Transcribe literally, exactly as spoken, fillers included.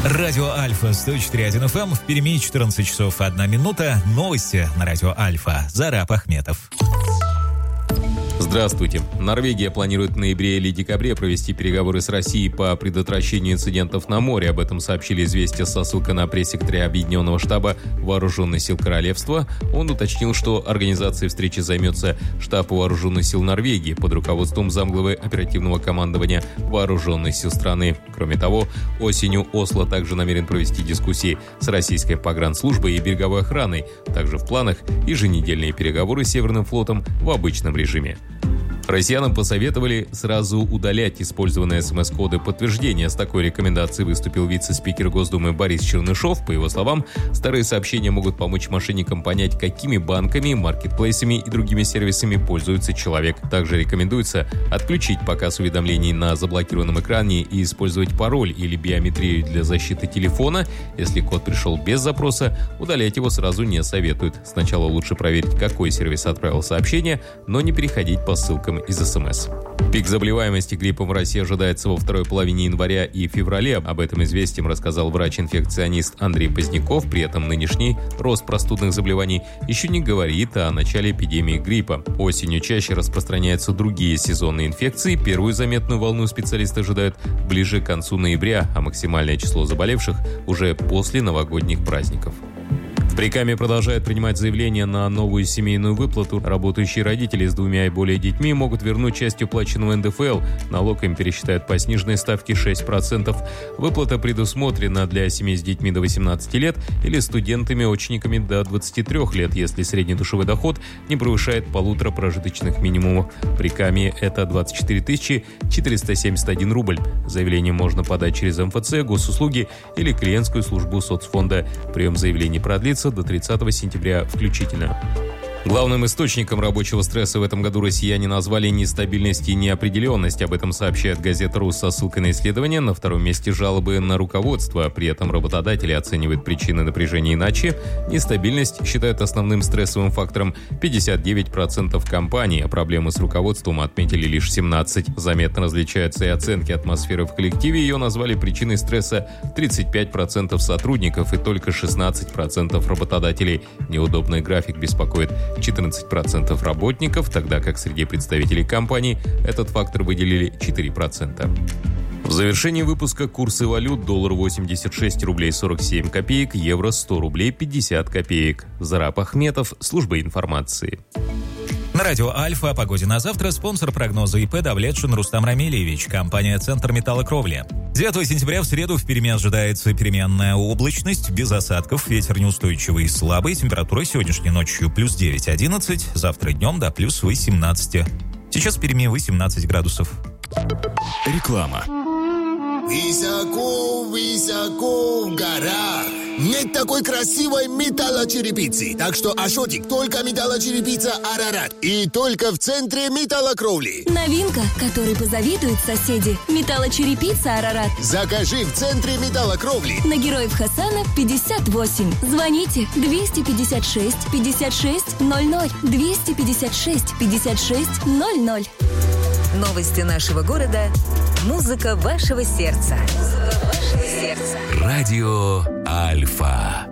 Радио Альфа сто четыре точка один эф эм. В Перми четырнадцать часов одна минута. Новости на Радио Альфа. Зараб Ахметов. Здравствуйте. Норвегия планирует в ноябре или декабре провести переговоры с Россией по предотвращению инцидентов на море. Об этом сообщили «Известия» со ссылкой на пресс-секретаря Объединенного штаба Вооруженных сил Королевства. Он уточнил, что организацией встречи займется штаб Вооруженных сил Норвегии под руководством замглавы оперативного командования Вооруженных сил страны. Кроме того, осенью Осло также намерен провести дискуссии с российской погранслужбой и береговой охраной. Также в планах еженедельные переговоры с Северным флотом в обычном режиме. Россиянам посоветовали сразу удалять использованные смс-коды подтверждения. С такой рекомендацией выступил вице-спикер Госдумы Борис Чернышов. По его словам, старые сообщения могут помочь мошенникам понять, какими банками, маркетплейсами и другими сервисами пользуется человек. Также рекомендуется отключить показ уведомлений на заблокированном экране и использовать пароль или биометрию для защиты телефона. Если код пришел без запроса, удалять его сразу не советуют. Сначала лучше проверить, какой сервис отправил сообщение, но не переходить по ссылкам из СМС. Пик заболеваемости гриппом в России ожидается во второй половине января и феврале. Об этом «Известиям» рассказал врач-инфекционист Андрей Поздняков. При этом нынешний рост простудных заболеваний еще не говорит о начале эпидемии гриппа. Осенью чаще распространяются другие сезонные инфекции. Первую заметную волну специалисты ожидают ближе к концу ноября, а максимальное число заболевших уже после новогодних праздников. В Прикамье продолжают принимать заявления на новую семейную выплату. Работающие родители с двумя и более детьми могут вернуть часть уплаченного эн дэ эф эл. Налог им пересчитают по сниженной ставке шесть процентов. Выплата предусмотрена для семей с детьми до восемнадцати лет или студентами-очниками до двадцати трёх лет, если средний душевой доход не превышает полутора прожиточных минимумов. В Прикамье это двадцать четыре тысячи четыреста семьдесят один рубль. Заявление можно подать через эм эф цэ, госуслуги или клиентскую службу соцфонда. Прием заявлений продлится до тридцатого сентября включительно. Главным источником рабочего стресса в этом году россияне назвали нестабильность и неопределенность. Об этом сообщает газета «Рус» со ссылкой на исследование. На втором месте жалобы на руководство. При этом работодатели оценивают причины напряжения иначе. Нестабильность считают основным стрессовым фактором пятьдесят девять процентов компаний, а проблемы с руководством отметили лишь семнадцать процентов. Заметно различаются и оценки атмосферы в коллективе. Ее назвали причиной стресса тридцать пять процентов сотрудников и только шестнадцать процентов работодателей. Неудобный график беспокоит четырнадцать процентов работников, тогда как среди представителей компаний этот фактор выделили четыре процента. В завершении выпуска курсы валют: доллар восемьдесят шесть рублей сорок семь копеек, евро сто рублей пятьдесят копеек. Зараб Ахметов, служба информации. На Радио Альфа о погоде на завтра спонсор прогноза ИП Давлетшин Рустам Рамилевич, компания «Центр металлокровли». девятого сентября в среду в Перми ожидается переменная облачность, без осадков, ветер неустойчивый и слабый, температура сегодняшней ночью плюс девять одиннадцать, завтра днем до плюс восемнадцать. Сейчас в Перми восемнадцать градусов. Реклама. Высоко-высоко в горах нет такой красивой металлочерепицы. Так что, Ашотик, только металлочерепица Арарат. И только в центре металлокровли. Новинка, которой позавидуют соседи. Металлочерепица Арарат. Закажи в центре металлокровли. На Героев Хасана пятьдесят восемь. Звоните двести пятьдесят шесть пятьдесят шесть ноль ноль. двести пятьдесят шесть пятьдесят шесть ноль ноль. Новости нашего города. Музыка вашего сердца. Музыка вашего сердца. Радио Альфа.